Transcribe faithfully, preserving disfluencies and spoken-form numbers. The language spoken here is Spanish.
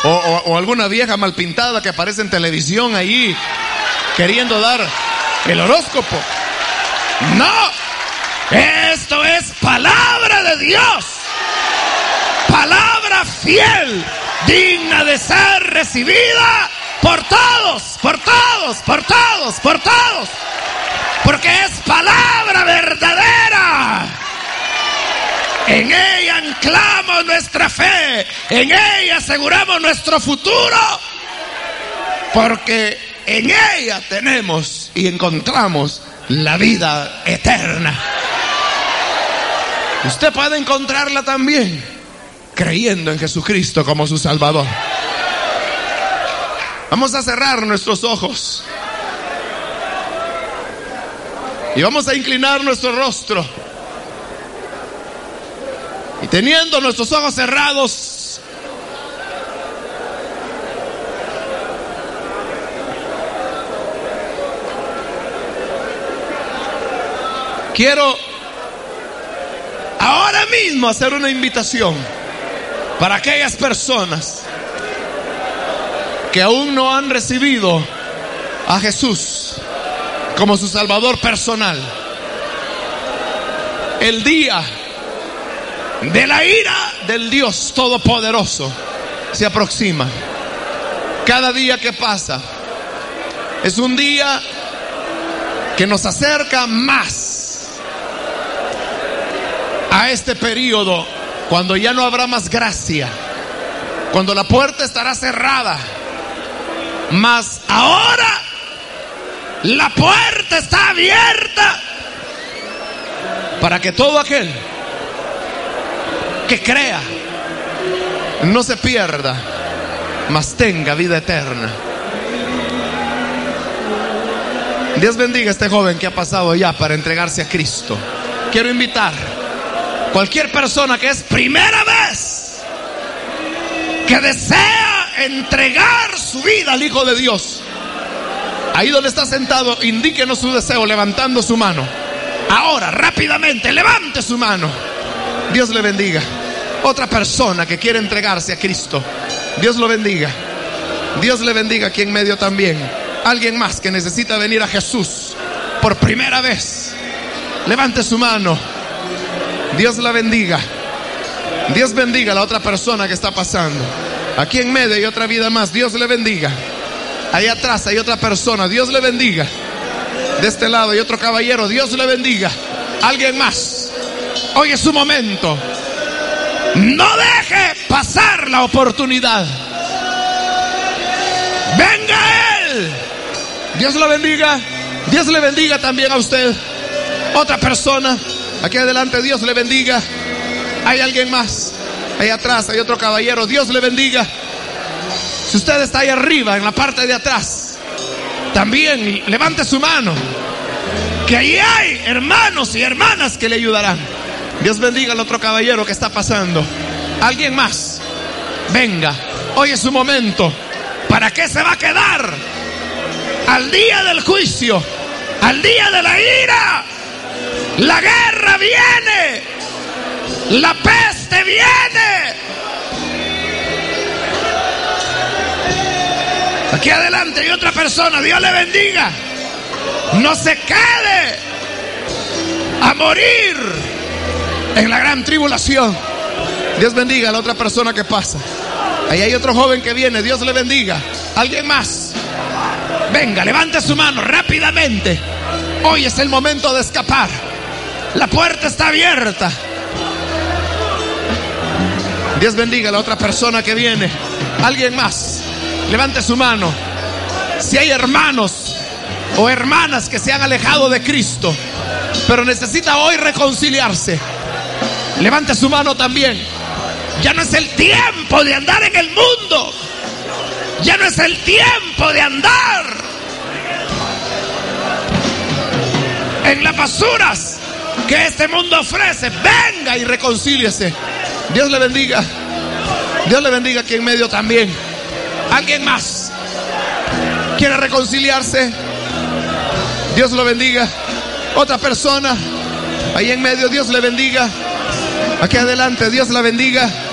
O, o, o alguna vieja mal pintada que aparece en televisión ahí queriendo dar el horóscopo. No, esto es palabra de Dios, palabra fiel, digna de ser recibida por todos, por todos, por todos, por todos, porque es palabra verdadera. En ella anclamos nuestra fe, en ella aseguramos nuestro futuro, porque en ella tenemos y encontramos la vida eterna. Usted puede encontrarla también creyendo en Jesucristo como su Salvador. Vamos a cerrar nuestros ojos y vamos a inclinar nuestro rostro. Y teniendo nuestros ojos cerrados, quiero ahora mismo hacer una invitación para aquellas personas que aún no han recibido a Jesús como su Salvador personal. El día de la ira del Dios Todopoderoso se aproxima. Cada día que pasa es un día que nos acerca más a este periodo, cuando ya no habrá más gracia, cuando la puerta estará cerrada. Mas ahora la puerta está abierta para que todo aquel que crea no se pierda, mas tenga vida eterna. Dios bendiga a este joven que ha pasado ya para entregarse a Cristo. Quiero invitar a cualquier persona que es primera vez, que desea entregar su vida al Hijo de Dios. Ahí donde está sentado, indíquenos su deseo levantando su mano. Ahora, rápidamente, levante su mano. Dios le bendiga. Otra persona que quiere entregarse a Cristo, Dios lo bendiga. Dios le bendiga aquí en medio también. Alguien más que necesita venir a Jesús por primera vez, levante su mano. Dios la bendiga. Dios bendiga a la otra persona que está pasando. Aquí en medio hay otra vida más. Dios le bendiga. Ahí atrás hay otra persona. Dios le bendiga. De este lado hay otro caballero. Dios le bendiga. Alguien más. Hoy es su momento. No deje pasar la oportunidad. Venga Él. Dios lo bendiga. Dios le bendiga también a usted. Otra persona. Aquí adelante, Dios le bendiga. Hay alguien más. Ahí atrás hay otro caballero. Dios le bendiga. Si usted está ahí arriba, en la parte de atrás, también levante su mano, que ahí hay hermanos y hermanas que le ayudarán. Dios bendiga al otro caballero que está pasando. Alguien más. Venga. Hoy es su momento. ¿Para qué se va a quedar? Al día del juicio, al día de la ira. La guerra viene. La peste viene. Aquí adelante hay otra persona. Dios le bendiga. No se quede a morir en la gran tribulación. Dios bendiga a la otra persona que pasa. Ahí hay otro joven que viene. Dios le bendiga. Alguien más. Venga, levante su mano rápidamente. Hoy es el momento de escapar. La puerta está abierta. Dios bendiga a la otra persona que viene. Alguien más. Levante su mano. Si hay hermanos o hermanas que se han alejado de Cristo, pero necesita hoy reconciliarse, levante su mano también. Ya no es el tiempo de andar en el mundo. Ya no es el tiempo de andar en las basuras que este mundo ofrece. Venga y reconcíliese. Dios le bendiga. Dios le bendiga aquí en medio también. ¿Alguien más quiere reconciliarse? Dios lo bendiga. Otra persona ahí en medio. Dios le bendiga. Aquí adelante. Dios la bendiga.